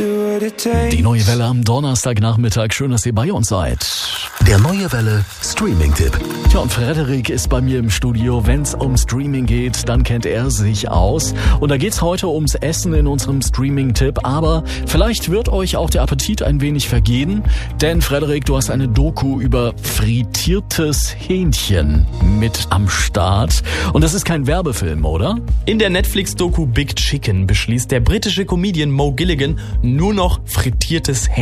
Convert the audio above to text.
Die Neue Welle am Donnerstagnachmittag. Schön, dass ihr bei uns seid. Der Neue Welle Streaming-Tipp. Tja, und Frederik ist bei mir im Studio. Wenn es um Streaming geht, dann kennt er sich aus. Und da geht's heute ums Essen in unserem Streaming-Tipp. Aber vielleicht wird euch auch der Appetit ein wenig vergehen. Denn Frederik, du hast eine Doku über frittiertes Hähnchen mit am Start. Und das ist kein Werbefilm, oder? In der Netflix-Doku Big Chicken beschließt der britische Comedian Mo Gilligan nur noch frittiertes Hähnchen